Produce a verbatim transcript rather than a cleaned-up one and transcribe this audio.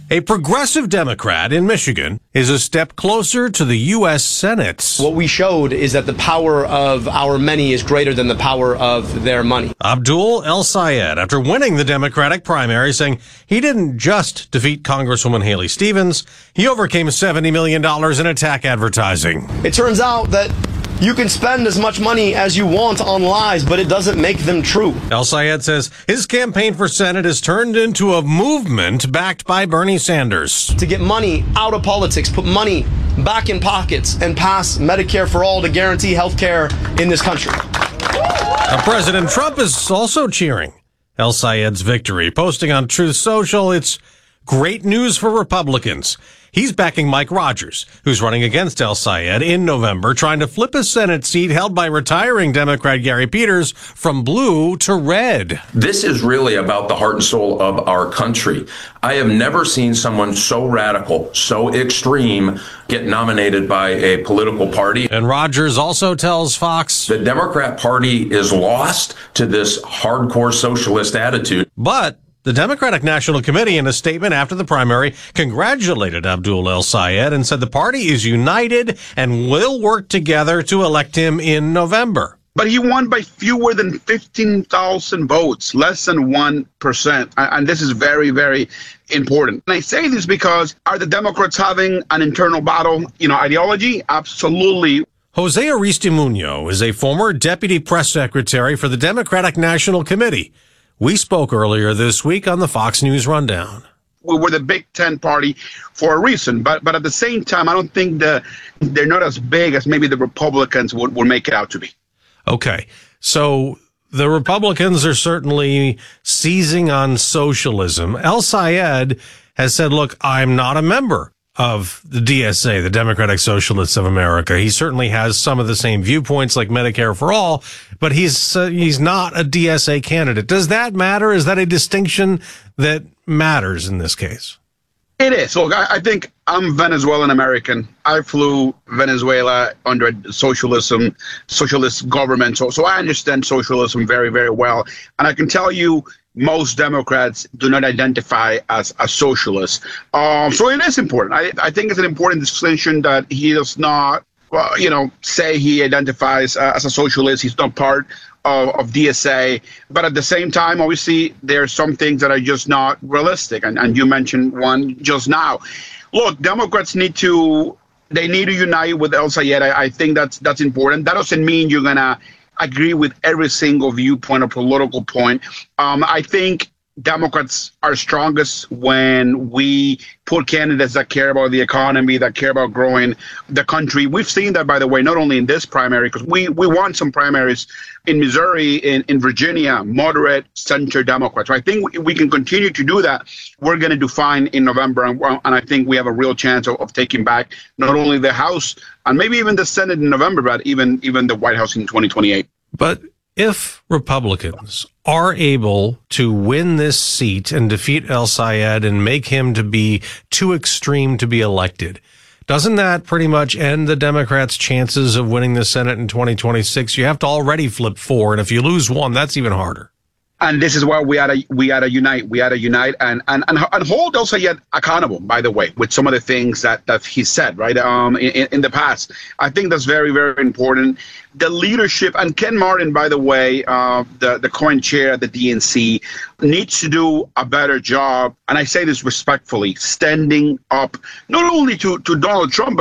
A progressive Democrat in Michigan is a step closer to the U S Senate. What we showed is that the power of our many is greater than the power of their money. Abdul El-Sayed, after winning the Democratic primary, saying he didn't just defeat Congresswoman Haley Stevens, he overcame seventy million dollars in attack advertising. It turns out that you can spend as much money as you want on lies, but it doesn't make them true. El-Sayed says his campaign for Senate has turned into a movement backed by Bernie Sanders. To get money out of politics, put money back in pockets, and pass Medicare for all to guarantee health care in this country. Now, President Trump is also cheering El-Sayed's victory, posting on Truth Social, "It's great news for Republicans." He's backing Mike Rogers, who's running against El-Sayed in November, trying to flip a Senate seat held by retiring Democrat Gary Peters from blue to red. This is really about the heart and soul of our country. I have never seen someone so radical, so extreme, get nominated by a political party. And Rogers also tells Fox, the Democrat Party is lost to this hardcore socialist attitude. But the Democratic National Committee, in a statement after the primary, congratulated Abdul El-Sayed and said the party is united and will work together to elect him in November. But he won by fewer than fifteen thousand votes, less than one percent. And this is very, very important. And I say this because are the Democrats having an internal battle, you know, ideology? Absolutely. Jose Aristimuño is a former deputy press secretary for the Democratic National Committee. We spoke earlier this week on the Fox News Rundown. We're the Big Ten party for a reason, but but at the same time, I don't think the, they're not as big as maybe the Republicans would, would make it out to be. Okay, so the Republicans are certainly seizing on socialism. El-Sayed has said, look, I'm not a member of the D S A, the Democratic Socialists of America. He certainly has some of the same viewpoints like Medicare for all, but he's uh, he's not a D S A candidate. Does that matter? Is that a distinction that matters in this case? It is. Look, I, I think I'm Venezuelan American. I flew Venezuela under socialism, socialist government. So, so I understand socialism very, very well. And I can tell you, most Democrats do not identify as a socialist. Um, so it is important. I, I think it's an important distinction that he does not, well, you know, say he identifies uh, as a socialist. He's not part of, of D S A. But at the same time, obviously, there are some things that are just not realistic. And, and you mentioned one just now. Look, Democrats need to, they need to unite with El-Sayed. I, I think that's, that's important. That doesn't mean you're going to agree with every single viewpoint or political point. Um, I think Democrats are strongest when we put candidates that care about the economy, that care about growing the country. We've seen that, by the way, not only in this primary, because we, we won some primaries in Missouri, in, in Virginia, moderate center Democrats. So I think we, we can continue to do that. We're going to do fine in November, and, and I think we have a real chance of, of taking back not only the House and maybe even the Senate in November, but even, even the White House in twenty twenty-eight. But if Republicans are able to win this seat and defeat El-Sayed and make him to be too extreme to be elected, doesn't that pretty much end the Democrats' chances of winning the Senate in twenty twenty-six? You have to already flip four, and if you lose one, that's even harder. And this is why we gotta we gotta unite. We gotta unite and and and, and hold El-Sayed accountable. By the way, with some of the things that that he said right um in, in the past, I think that's very very important. The leadership and Ken Martin, by the way, uh, the the current chair at the D N C, needs to do a better job. And I say this respectfully, standing up not only to to Donald Trump,